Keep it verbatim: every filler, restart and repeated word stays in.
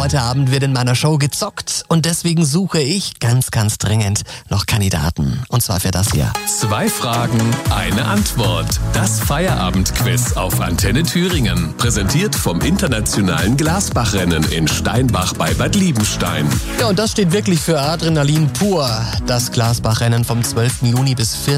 Heute Abend wird in meiner Show gezockt und deswegen suche ich ganz, ganz dringend noch Kandidaten. Und zwar für das hier. Zwei Fragen, eine Antwort. Das Feierabendquiz auf Antenne Thüringen. Präsentiert vom internationalen Glasbachrennen in Steinbach bei Bad Liebenstein. Ja, und das steht wirklich für Adrenalin pur. Das Glasbachrennen vom zwölften Juni bis vierten